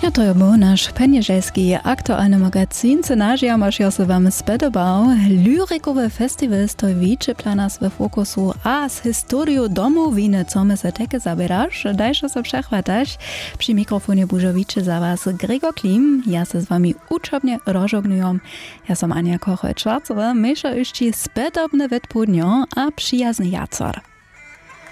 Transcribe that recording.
A to był nasz penieżelski aktualny magazyn. Cenažia masz ja se wam spodobał. Lyrikowy festiwal stoi wiczy dla nas w fokusu, a z historią domowiny, co my se takie zabierasz, dajże se przechwatać. Przy mikrofonie bużowiczy za was Gregor Klim. Ja se z wami uczobnie rozżognuję. Ja som Ania Kochel-Schwarzowa. Mysza już ci spodobne odpodnio, a przyjazny jacor.